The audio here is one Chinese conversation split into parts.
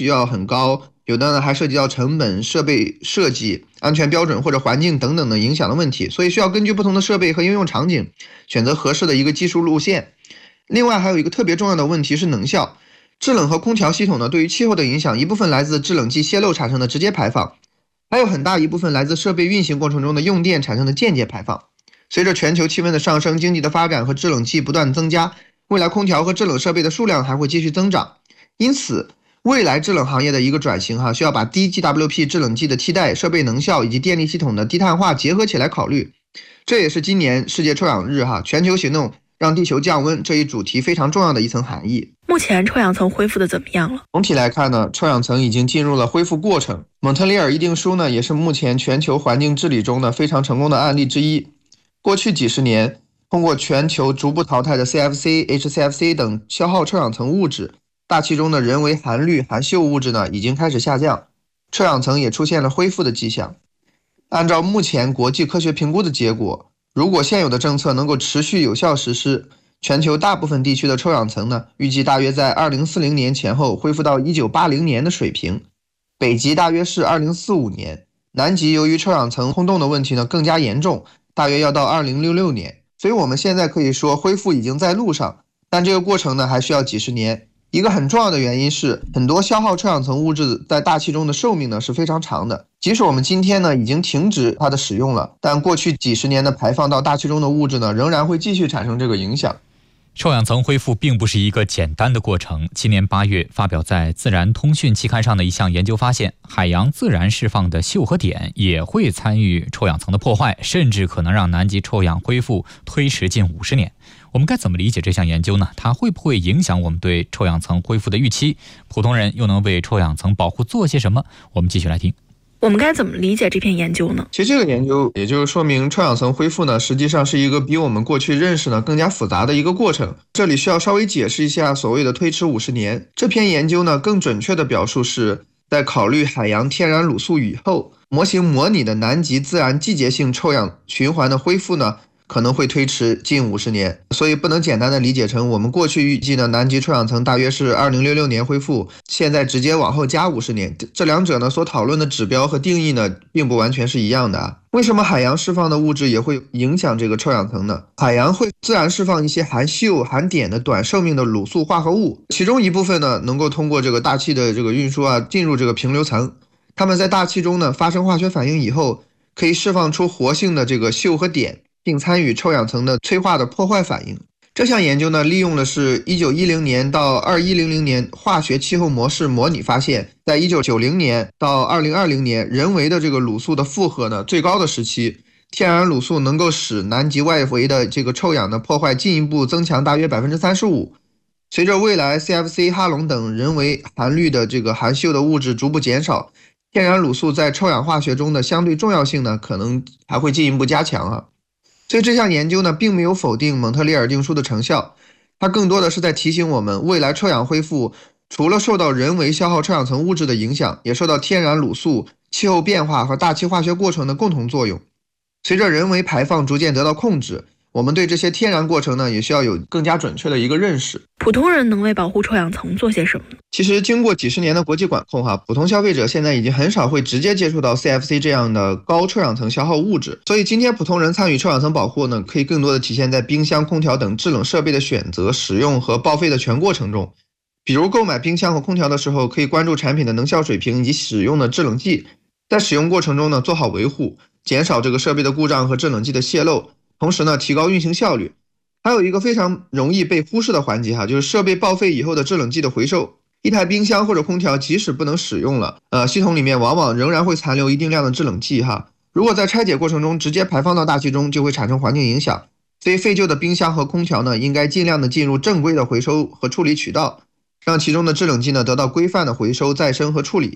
需要很高，有的呢还涉及到成本、设备设计、安全标准或者环境等等的影响的问题，所以需要根据不同的设备和应用场景选择合适的一个技术路线。另外还有一个特别重要的问题是能效，制冷和空调系统呢对于气候的影响，一部分来自制冷剂泄漏产生的直接排放，还有很大一部分来自设备运行过程中的用电产生的间接排放。随着全球气温的上升，经济的发展和制冷剂不断增加，未来空调和制冷设备的数量还会继续增长。因此未来制冷行业的一个转型需要把低 GWP 制冷剂的替代、设备能效以及电力系统的低碳化结合起来考虑。这也是今年世界臭氧日全球行动让地球降温这一主题非常重要的一层含义。 目前臭氧层恢复的怎么样了？ 总体来看呢，臭氧层已经进入了恢复过程。蒙特利尔议定书呢，也是目前全球环境治理中呢非常成功的案例之一。过去几十年，通过全球逐步淘汰的 CFC、HCFC 等消耗臭氧层物质，大气中的人为含氯、含溴物质呢已经开始下降，臭氧层也出现了恢复的迹象。按照目前国际科学评估的结果，如果现有的政策能够持续有效实施，全球大部分地区的臭氧层呢，预计大约在2040年前后恢复到1980年的水平，北极大约是2045年，南极由于臭氧层空洞的问题呢更加严重，大约要到2066年。所以我们现在可以说恢复已经在路上，但这个过程呢还需要几十年。一个很重要的原因是，很多消耗臭氧层物质在大气中的寿命呢是非常长的，即使我们今天呢已经停止它的使用了，但过去几十年的排放到大气中的物质呢仍然会继续产生这个影响。 臭氧层恢复并不是一个简单的过程。今年8月发表在《自然通讯》期刊上的一项研究发现，海洋自然释放的溴和碘也会参与臭氧层的破坏，甚至可能让南极臭氧恢复推迟近50年。我们该怎么理解这项研究呢？它会不会影响我们对臭氧层恢复的预期？普通人又能为臭氧层保护做些什么？我们继续来听。 我们该怎么理解这篇研究呢？ 其实这个研究也就是说明臭氧层恢复呢，实际上是一个比我们过去认识呢更加复杂的一个过程。这里需要稍微解释一下所谓的推迟50年。这篇研究呢更准确的表述是在考虑海洋天然卤素以后，模型模拟的南极自然季节性臭氧循环的恢复呢可能会推迟近50年，所以不能简单的理解成我们过去预计呢南极臭氧层大约是2066年恢复，现在直接往后加50年。这两者呢所讨论的指标和定义呢并不完全是一样的。为什么海洋释放的物质也会影响这个臭氧层呢？海洋会自然释放一些含溴、含碘的短寿命的卤素化合物，其中一部分呢能够通过这个大气的这个运输进入这个平流层，它们在大气中呢发生化学反应以后，可以释放出活性的这个溴和碘，并参与臭氧层的催化的破坏反应。这项研究呢，利用的是1910年到2100年化学气候模式模拟发现，在1990年到2020年人为的这个卤素的负荷呢最高的时期，天然卤素能够使南极外围的这个臭氧的破坏进一步增强大约 35%。随着未来 CFC、哈龙等人为含氯的这个含溴的物质逐步减少，天然卤素在臭氧化学中的相对重要性呢可能还会进一步加强。所以这项研究呢并没有否定蒙特利尔定书的成效，它更多的是在提醒我们，未来臭氧恢复除了受到人为消耗臭氧层物质的影响，也受到天然卤素、气候变化和大气化学过程的共同作用。随着人为排放逐渐得到控制，我们对这些天然过程呢也需要有更加准确的一个认识。 普通人能为保护臭氧层做些什么呢？ 其实经过几十年的国际管控普通消费者现在已经很少会直接接触到 CFC 这样的高臭氧层消耗物质，所以今天普通人参与臭氧层保护呢，可以更多的体现在冰箱、空调等制冷设备的选择、使用和报废的全过程中。比如购买冰箱和空调的时候，可以关注产品的能效水平以及使用的制冷剂，在使用过程中呢做好维护，减少这个设备的故障和制冷剂的泄漏，同时呢提高运行效率。还有一个非常容易被忽视的环节就是设备报废以后的制冷剂的回收。一台冰箱或者空调即使不能使用了，系统里面往往仍然会残留一定量的制冷剂如果在拆解过程中直接排放到大气中，就会产生环境影响。所以废旧的冰箱和空调呢，应该尽量的进入正规的回收和处理渠道，让其中的制冷剂呢得到规范的回收、再生和处理。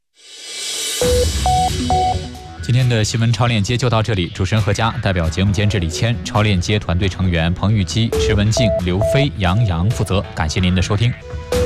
今天的新闻超链接就到这里，主持人何佳，代表节目监制李谦，超链接团队成员彭玉基、石文静、刘飞、杨洋负责。感谢您的收听。